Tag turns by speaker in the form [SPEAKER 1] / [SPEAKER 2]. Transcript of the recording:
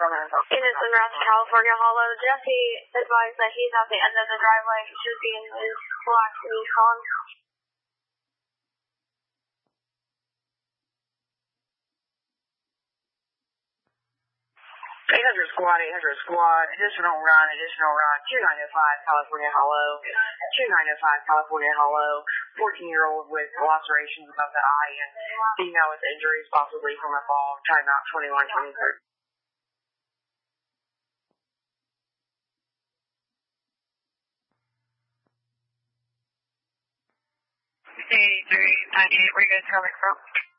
[SPEAKER 1] Innocent Route, California Hollow. Jesse advised that he's at the end of the driveway. He should be in his black Nissan.
[SPEAKER 2] Squad, 800 squad, additional run, 2905 California Hollow, 2905 California Hollow, 14-year-old with lacerations above the eye and female with injuries possibly from a fall, time out 2123.
[SPEAKER 1] Where you guys coming from?